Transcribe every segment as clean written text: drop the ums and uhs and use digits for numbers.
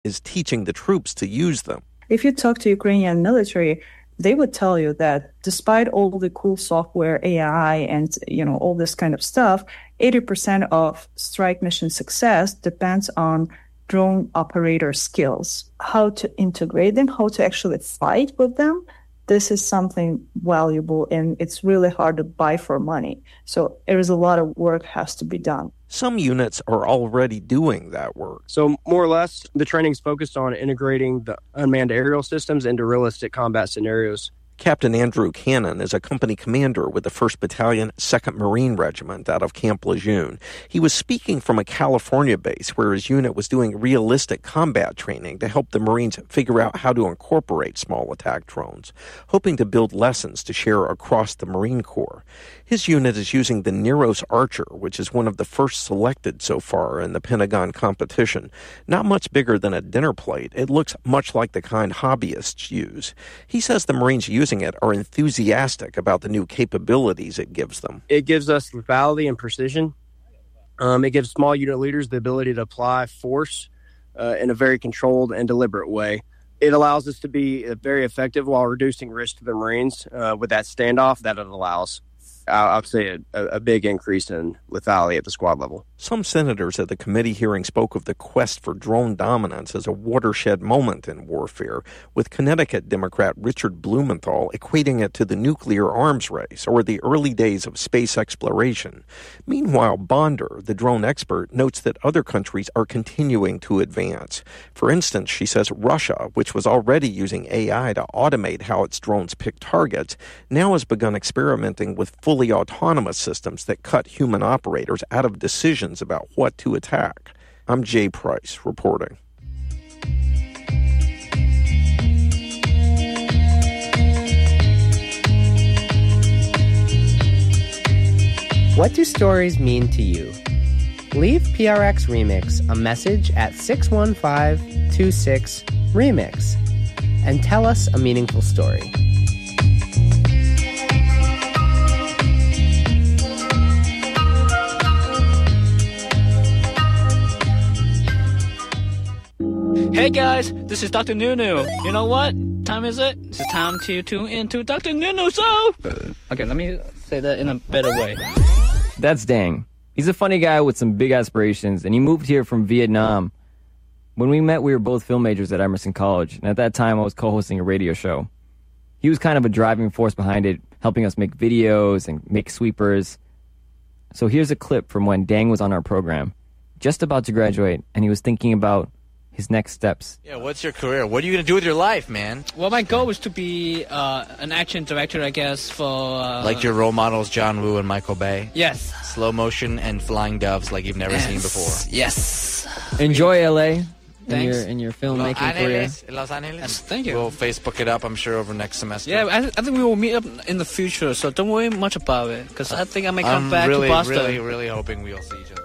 is teaching the troops to use them. If you talk to Ukrainian military, they would tell you that despite all the cool software, AI, and all this kind of stuff, 80% of strike mission success depends on drone operator skills. How to integrate them, how to actually fight with them, this is something valuable, and it's really hard to buy for money. So there is a lot of work has to be done. Some units are already doing that work. So more or less, the training is focused on integrating the unmanned aerial systems into realistic combat scenarios. Captain Andrew Cannon is a company commander with the 1st Battalion, 2nd Marine Regiment out of Camp Lejeune. He was speaking from a California base where his unit was doing realistic combat training to help the Marines figure out how to incorporate small attack drones, hoping to build lessons to share across the Marine Corps. His unit is using the Neros Archer, which is one of the first selected so far in the Pentagon competition. Not much bigger than a dinner plate, it looks much like the kind hobbyists use. He says the Marines using it are enthusiastic about the new capabilities it gives them. It gives us lethality and precision. It gives small unit leaders the ability to apply force in a very controlled and deliberate way. It allows us to be very effective while reducing risk to the Marines with that standoff that it allows. I'd say a big increase in lethality at the squad level. Some senators at the committee hearing spoke of the quest for drone dominance as a watershed moment in warfare, with Connecticut Democrat Richard Blumenthal equating it to the nuclear arms race or the early days of space exploration. Meanwhile, Bonder, the drone expert, notes that other countries are continuing to advance. For instance, she says Russia, which was already using AI to automate how its drones pick targets, now has begun experimenting with fully autonomous systems that cut human operators out of decisions about what to attack. I'm Jay Price, reporting. What do stories mean to you? Leave PRX Remix a message at 61526-REMIX and tell us a meaningful story. Hey guys, this is Dr. Nunu. You know what time is it? It's time to tune into Dr. Nunu Show. Okay, let me say that in a better way. That's Dang. He's a funny guy with some big aspirations, and he moved here from Vietnam. When we met, we were both film majors at Emerson College, and at that time I was co-hosting a radio show. He was kind of a driving force behind it, helping us make videos and make sweepers. So here's a clip from when Dang was on our program, just about to graduate, and he was thinking about his next steps. Yeah, what's your career? What are you going to do with your life, man? Well, my goal is to be an action director, I guess, for... like your role models, John Woo and Michael Bay? Yes. Slow motion and flying doves like you've never seen before. Yes. Enjoy LA Thanks. in your filmmaking career. Los Angeles? Yes, thank you. We'll Facebook it up, I'm sure, over next semester. Yeah, I think we will meet up in the future, so don't worry much about it, because I think I may come back to Boston. I'm really hoping we'll see each other.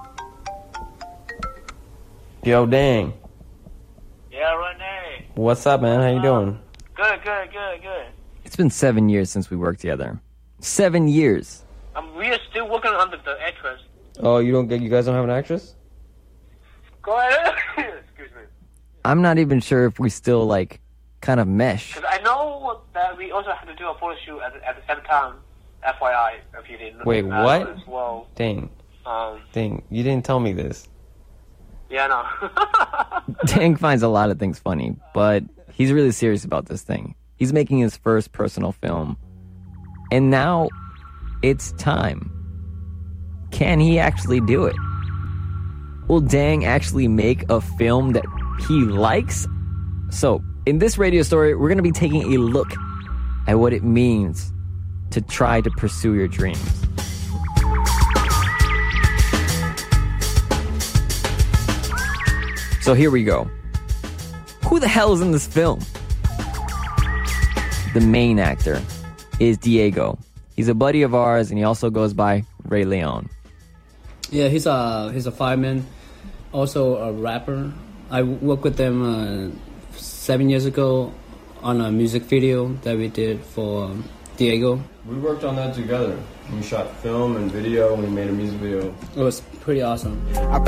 Yo, Dang. Yeah, Renee. What's up, man? How you doing? Good. It's been 7 years since we worked together. 7 years. We are still working on the actress. Oh, you guys don't have an actress? Go ahead. Excuse me. I'm not even sure if we still, kind of mesh. Because I know that we also have to do a photo shoot at the same time. FYI, if you didn't know. Wait, what? As well. Dang. You didn't tell me this. Yeah, no. Dang finds a lot of things funny, but he's really serious about this thing. He's making his first personal film. And now, it's time. Can he actually do it? Will Dang actually make a film that he likes? So, in this radio story, we're going to be taking a look at what it means to try to pursue your dreams. So here we go. Who the hell is in this film? The main actor is Diego. He's a buddy of ours, and he also goes by Ray Leon. Yeah, he's a fireman, also a rapper. I worked with them 7 years ago on a music video that we did for Diego. We worked on that together. We shot film and video, and we made a music video. It was pretty awesome.